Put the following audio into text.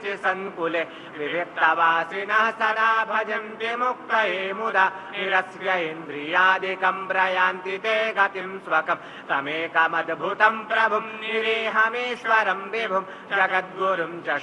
सङ्कुले विविक्तवासिनः सदा भजन्ति मुक्तये मुदा निरस्य इन्द्रियादिकं प्रयान्ति ते गतिं स्वकं तमेकमद्भुतं प्रभुं निरेहमेश्वरं विभुं जगद्गुरुं च